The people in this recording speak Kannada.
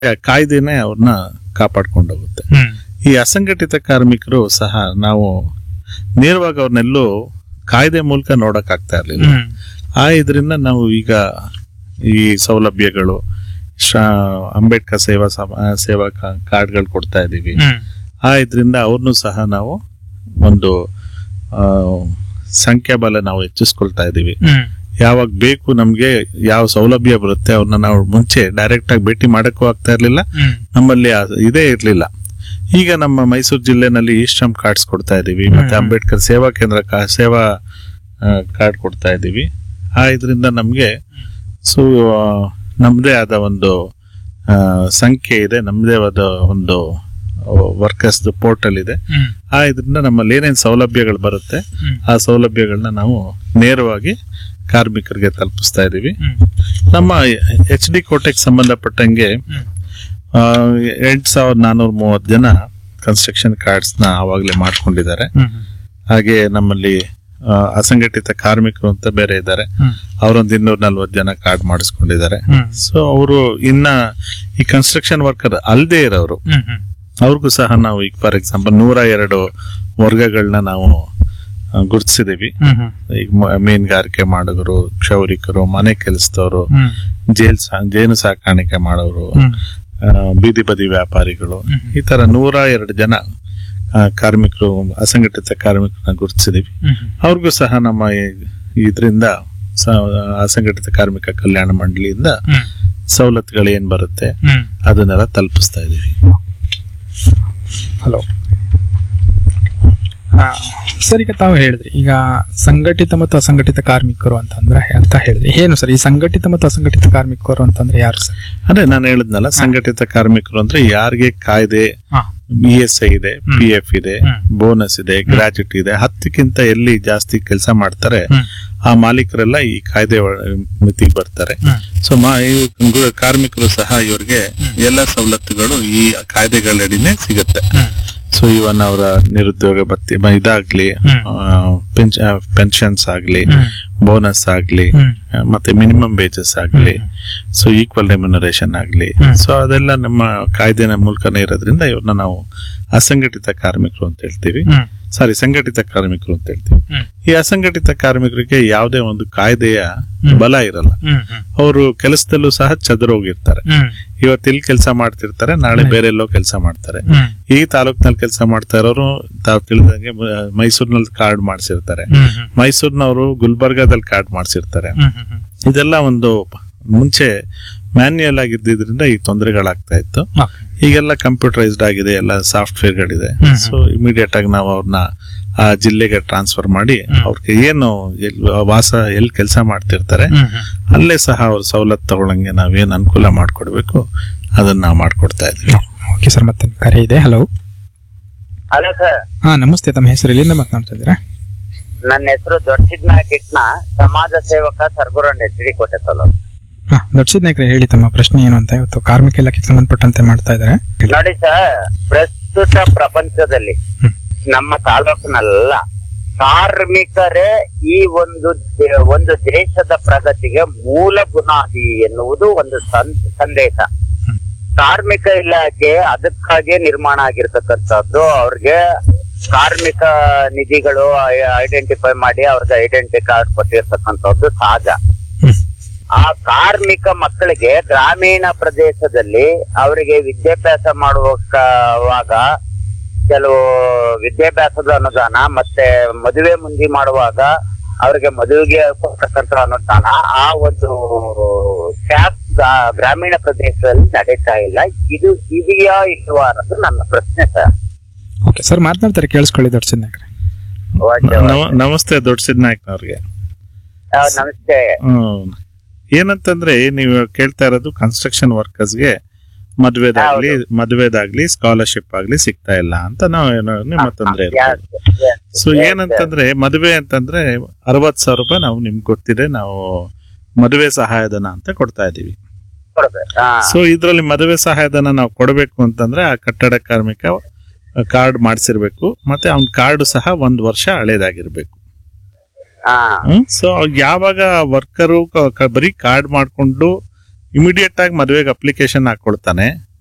ಕಾಯ್ದೆನೆ ಅವ್ರನ್ನ ಕಾಪಾಡ್ಕೊಂಡೋಗುತ್ತೆ. ಈ ಅಸಂಘಟಿತ ಕಾರ್ಮಿಕರು ಸಹ ನಾವು ನೇರವಾಗಿ ಅವ್ರನ್ನೆಲ್ಲೂ ಕಾಯ್ದೆ ಮೂಲಕ ನೋಡಕ್ ಆಗ್ತಾ ಇರ್ಲಿಲ್ಲ. ಇದರಿಂದ ನಾವು ಈಗ ಈ ಸೌಲಭ್ಯಗಳು ಅಂಬೇಡ್ಕರ್ ಸೇವಾ ಕಾರ್ಡ್ಗಳು ಕೊಡ್ತಾ ಇದೀವಿ. ಇದರಿಂದ ಅವ್ರನ್ನು ಸಹ ನಾವು ಒಂದು ಸಂಖ್ಯಾಬಲ ನಾವು ಹೆಚ್ಚಿಸ್ಕೊಳ್ತಾ ಇದೀವಿ. ಯಾವಾಗ ಬೇಕು ನಮ್ಗೆ ಯಾವ ಸೌಲಭ್ಯ ಬರುತ್ತೆ ಅವ್ರನ್ನ ನಾವು ಮುಂಚೆ ಡೈರೆಕ್ಟ್ ಆಗಿ ಭೇಟಿ ಮಾಡಕ್ಕೂ ಆಗ್ತಾ ಇರ್ಲಿಲ್ಲ, ನಮ್ಮಲ್ಲಿ ಇದೇ ಇರ್ಲಿಲ್ಲ. ಈಗ ನಮ್ಮ ಮೈಸೂರು ಜಿಲ್ಲೆನಲ್ಲಿ ಈ ಶ್ರಮ್ ಕಾರ್ಡ್ಸ್ ಕೊಡ್ತಾ ಇದೀವಿ, ಮತ್ತೆ ಅಂಬೇಡ್ಕರ್ ಸೇವಾ ಕೇಂದ್ರ ಸೇವಾ ಕಾರ್ಡ್ ಕೊಡ್ತಾ ಇದೀವಿ. ಇದರಿಂದ ನಮ್ಗೆ ನಮ್ದೇ ಆದ ಒಂದು ಸಂಖ್ಯೆ ಇದೆ, ನಮ್ದೇ ಆದ ಒಂದು ವರ್ಕರ್ಸ್ ಪೋರ್ಟಲ್ ಇದೆ. ಇದರಿಂದ ನಮ್ಮಲ್ಲಿ ಏನೇನ್ ಸೌಲಭ್ಯಗಳು ಬರುತ್ತೆ ಆ ಸೌಲಭ್ಯಗಳನ್ನ ನಾವು ನೇರವಾಗಿ ಕಾರ್ಮಿಕರಿಗೆ ತಲುಪಿಸ್ತಾ ಇದೀವಿ. ನಮ್ಮ HD ಕೋಟೆಗೆ ಸಂಬಂಧಪಟ್ಟಂಗೆ 8430 ಜನ ಕನ್ಸ್ಟ್ರಕ್ಷನ್ ಕಾರ್ಡ್ಸ್ ನ ಆವಾಗಲೇ ಮಾಡ್ಕೊಂಡಿದ್ದಾರೆ. ಹಾಗೆ ನಮ್ಮಲ್ಲಿ ಅಸಂಘಟಿತ ಕಾರ್ಮಿಕರು ಅಂತ ಬೇರೆ ಇದ್ದಾರೆ, ಅವರೊಂದು 240 ಜನ ಕಾರ್ಡ್ ಮಾಡಿಸ್ಕೊಂಡಿದ್ದಾರೆ. ಸೊ ಅವರು ಇನ್ನ ಈ ಕನ್ಸ್ಟ್ರಕ್ಷನ್ ವರ್ಕರ್ ಅಲ್ಲದೆ ಇರೋರು ಅವ್ರಿಗೂ ಸಹ ನಾವು ಈಗ ಫಾರ್ ಎಕ್ಸಾಂಪಲ್ 102 ವರ್ಗಗಳನ್ನ ನಾವು ಗುರುತಿಸಿದೀವಿ. ಈಗ ಮೀನುಗಾರಿಕೆ ಮಾಡೋರು, ಕ್ಷೌರಿಕರು, ಮನೆ ಕೆಲಸದವರು, ಜೇನು ಸಾಕಾಣಿಕೆ ಮಾಡೋರು, ಬೀದಿ ಬದಿ ವ್ಯಾಪಾರಿಗಳು, ಈ ತರ 102 ಜನ ಕಾರ್ಮಿಕರು, ಅಸಂಘಟಿತ ಕಾರ್ಮಿಕರನ್ನ ಗುರುತಿಸಿದೀವಿ. ಅವ್ರಿಗೂ ಸಹ ನಮ್ಮ ಇದರಿಂದ ಅಸಂಘಟಿತ ಕಾರ್ಮಿಕ ಕಲ್ಯಾಣ ಮಂಡಳಿಯಿಂದ ಸವಲತ್ತುಗಳು ಏನ್ ಬರುತ್ತೆ ಅದನ್ನೆಲ್ಲ ತಲುಪಿಸ್ತಾ ಇದೀವಿ. ಹಲೋ ಸರ್, ಈಗ ತಾವು ಹೇಳಿದ್ರಿ ಈಗ ಸಂಘಟಿತ ಮತ್ತು ಅಸಂಘಟಿತ ಕಾರ್ಮಿಕರು ಅಂತ ಹೇಳಿದ್ರಿ. ಏನು ಸರ್ ಈ ಸಂಘಟಿತ ಮತ್ತು ಅಸಂಘಟಿತ ಕಾರ್ಮಿಕರು ಅಂತಂದ್ರೆ ಯಾರು ಸರ್? ಅದೇ ನಾನು ಹೇಳಿದ್ನಲ್ಲ, ಸಂಘಟಿತ ಕಾರ್ಮಿಕರು ಅಂದ್ರೆ ಯಾರಿಗೆ ಕಾಯ್ದೆ ESI ಇದೆ, PF ಇದೆ, ಬೋನಸ್ ಇದೆ, ಗ್ರಾಚ್ಯುಟಿ ಇದೆ, 10ಕ್ಕಿಂತ ಎಲ್ಲಿ ಜಾಸ್ತಿ ಕೆಲಸ ಮಾಡ್ತಾರೆ ಆ ಮಾಲೀಕರೆಲ್ಲ ಈ ಕಾಯ್ದೆ ಮಿತಿಗೆ ಬರ್ತಾರೆ. ಸೊ ಕಾರ್ಮಿಕರು ಸಹ ಇವ್ರಿಗೆ ಎಲ್ಲ ಸವಲತ್ತುಗಳು ಈ ಕಾಯ್ದೆಗಳಡಿನೇ ಸಿಗುತ್ತೆ. ಸೊ ಇವನ್ ಅವರ ನಿರುದ್ಯೋಗ ಭತ್ಯೆ ಇದಾಗ್ಲಿ, ಪೆನ್ಷನ್ಸ್ ಆಗ್ಲಿ, ಬೋನಸ್ ಆಗ್ಲಿ, ಮತ್ತೆ ಮಿನಿಮಮ್ ವೇಜಸ್ ಆಗ್ಲಿ, ಸೊ ಈಕ್ವಲ್ ರೆಮ್ಯುನರೇಷನ್ ಆಗ್ಲಿ, ಸೊ ಅದೆಲ್ಲ ನಮ್ಮ ಕಾಯ್ದೆನ ಮೂಲಕನೇ ಇರೋದ್ರಿಂದ ಇವ್ರನ್ನ ನಾವು ಅಸಂಘಟಿತ ಕಾರ್ಮಿಕರು ಅಂತ ಹೇಳ್ತೀವಿ. ಸಂಘಟಿತ ಕಾರ್ಮಿಕರು ಅಂತ ಹೇಳ್ತೀವಿ. ಈ ಅಸಂಘಟಿತ ಕಾರ್ಮಿಕರಿಗೆ ಯಾವುದೇ ಒಂದು ಕಾಯ್ದೆಯ ಬಲ ಇರಲ್ಲ. ಅವರು ಕೆಲಸದಲ್ಲೂ ಸಹ ಚದುರೋಗಿರ್ತಾರೆ. ಇವತ್ತು ಇಲ್ಲಿ ಕೆಲಸ ಮಾಡ್ತಿರ್ತಾರೆ, ನಾಳೆ ಬೇರೆ ಎಲ್ಲೋ ಕೆಲಸ ಮಾಡ್ತಾರೆ. ಈ ತಾಲೂಕ್ನಲ್ಲಿ ಕೆಲಸ ಮಾಡ್ತಾ ಇರೋರು ತಾವು ತಿಳಿದಂಗೆ ಮೈಸೂರಿನಲ್ಲಿ ಕಾರ್ಡ್ ಮಾಡಿಸಿರ್ತಾರೆ, ಮೈಸೂರಿನವರು ಗುಲ್ಬರ್ಗಾದಲ್ಲಿ ಕಾರ್ಡ್ ಮಾಡಿಸಿರ್ತಾರೆ. ಇದೆಲ್ಲ ಒಂದು ಮುಂಚೆ ಮ್ಯಾನ್ಯಲ್ ಆಗಿದ್ದರಿಂದ ಈ ತೊಂದರೆಗಳಾಗ್ತಾ ಇತ್ತು. ಈಗೆಲ್ಲ ಕಂಪ್ಯೂಟರೈಸ್ಡ್ ಆಗಿದೆ, ಎಲ್ಲ ಸಾಫ್ಟ್ವೇರ್ ಗಳಿದೆ. ಸೊ ಇಮಿಡಿಯೇಟ್ ಆಗಿ ನಾವು ಅವ್ರನ್ನ ಆ ಜಿಲ್ಲೆಗೆ ಟ್ರಾನ್ಸ್ಫರ್ ಮಾಡಿ ಅವ್ರಿಗೆ ಏನು ಎಲ್ಲಿ ಕೆಲಸ ಮಾಡ್ತಿರ್ತಾರೆ ಅಲ್ಲೇ ಸಹ ಅವ್ರ ಸವಲತ್ತು ತಗೊಳಂಗೆ ನಾವೇನ್ ಅನುಕೂಲ ಮಾಡ್ಕೊಡ್ಬೇಕು ಅದನ್ನ ನಾವು ಮಾಡ್ಕೊಡ್ತಾ ಇದ್ವಿ. ಓಕೆ ಸರ್, ಮತ್ತೆ ಕರೆ ಇದೆ. ಹಲೋ. Hello sir. ನಮಸ್ತೆ. ತಮ್ಮ ಹೆಸರು ಎಲ್ಲಿಂದ ಮಾತನಾಡ್ತಾ ಇದ್ದೀರಾ? ನನ್ನ ಹೆಸರು ದೊಡ್ಡಸಿದ್ನಾಯಕಿಟ್ನ, ಸಮಾಜ ಸೇವಕ, ಸರ್ಗುರಂಡ್, HD ಕೋಟೆ ತಾಲೂಕು. ದೊಡ್ಡಸಿದ್ ನಾಯ್ಕರೇ, ಹೇಳಿ ತಮ್ಮ ಪ್ರಶ್ನೆ ಏನು ಅಂತ. ಇವತ್ತು ಕಾರ್ಮಿಕ ಇಲಾಖೆಗೆ ಸಂಬಂಧಪಟ್ಟಂತೆ ಮಾಡ್ತಾ ಇದ್ದಾರೆ. ನೋಡಿ ಸರ್, ಪ್ರಸ್ತುತ ಪ್ರಪಂಚದಲ್ಲಿ ನಮ್ಮ ತಾಲೂಕಿನಲ್ಲ ಕಾರ್ಮಿಕರೇ ಈ ಒಂದು ದೇಶದ ಪ್ರಗತಿಗೆ ಮೂಲ ಬುನಾದಿ ಎನ್ನುವುದು ಒಂದು ಸಂದೇಶ. ಕಾರ್ಮಿಕ ಇಲಾಖೆ ಅದಕ್ಕಾಗಿ ನಿರ್ಮಾಣ ಆಗಿರ್ತಕ್ಕಂಥದ್ದು. ಅವ್ರಿಗೆ ಕಾರ್ಮಿಕ ನಿಧಿಗಳು ಐಡೆಂಟಿಫೈ ಮಾಡಿ ಅವ್ರಿಗೆ ಐಡೆಂಟಿಟಿ ಕಾರ್ಡ್ ಕೊಟ್ಟಿರ್ತಕ್ಕಂಥದ್ದು ಸಹಜ. ಆ ಕಾರ್ಮಿಕ ಮಕ್ಕಳಿಗೆ ಗ್ರಾಮೀಣ ಪ್ರದೇಶದಲ್ಲಿ ಅವರಿಗೆ ವಿದ್ಯಾಭ್ಯಾಸ ಮಾಡುವಾಗ ಕೆಲವು ವಿದ್ಯಾಭ್ಯಾಸದ ಅನುದಾನ, ಮತ್ತೆ ಮದುವೆ ಮುಂಜಿ ಮಾಡುವಾಗ ಅವರಿಗೆ ಮದುವೆಗೆ ಕೊಡ್ತಕ್ಕಂಥ ಅನುದಾನ, ಆ ಒಂದು ಟ್ಯಾಕ್ಸ್ ಗ್ರಾಮೀಣ ಪ್ರದೇಶದಲ್ಲಿ ನಡೀತಾ ಇಲ್ಲ. ಇದು ಇದೆಯಾ ಇಲ್ವಾ ಅನ್ನೋದು ನನ್ನ ಪ್ರಶ್ನೆ ಸರ್. ಓಕೆ ಸರ್, ಮಾತನಾಡ್ತಾರೆ, ಕೇಳಿಸ್ಕೊಳ್ಳಿ ದೊಡ್ಡಸಿದ್ ನಾಯ್ಕರೇ. ನಮಸ್ತೆ ದೊಡ್ಡಸಿದ್ ನಾಯ್ಕನವ್ರಿಗೆ. ನಮಸ್ತೆ. ಏನಂತಂದ್ರೆ ನೀವು ಕೇಳ್ತಾ ಇರೋದು ಕನ್ಸ್ಟ್ರಕ್ಷನ್ ವರ್ಕರ್ಸ್ಗೆ ಮದ್ವೆದಾಗ್ಲಿ ಸ್ಕಾಲರ್ಶಿಪ್ ಆಗ್ಲಿ ಸಿಗ್ತಾ ಇಲ್ಲ ಅಂತ ನಾವು ನಿಮ್ಮ ತೊಂದ್ರೆ ಇರ್ತದೆ. ಸೊ ಏನಂತಂದ್ರೆ ಮದುವೆ ಅಂತಂದ್ರೆ 60,000 ರೂಪಾಯಿ ನಾವು ನಿಮ್ಗೆ ಗೊತ್ತಿದೆ, ನಾವು ಮದುವೆ ಸಹಾಯಧನ ಅಂತ ಕೊಡ್ತಾ ಇದೀವಿ. ಸೊ ಇದ್ರಲ್ಲಿ ಮದುವೆ ಸಹಾಯಧನ ನಾವು ಕೊಡಬೇಕು ಅಂತಂದ್ರೆ ಆ ಕಟ್ಟಡ ಕಾರ್ಮಿಕ ಕಾರ್ಡ್ ಮಾಡಿಸಿರ್ಬೇಕು, ಮತ್ತೆ ಅವ್ನ ಕಾರ್ಡ್ ಸಹ 1 ವರ್ಷ ಹಳೇದಾಗಿರ್ಬೇಕು. ಸೊ ಯಾವಾಗ ವರ್ಕರು ಬರೀ ಕಾರ್ಡ್ ಮಾಡ್ಕೊಂಡು ಇಮಿಡಿಯೇಟ್ ಆಗಿ ಮದುವೆಗೆ ಅಪ್ಲಿಕೇಶನ್ ಹಾಕೊಳ್ತಾನೆ.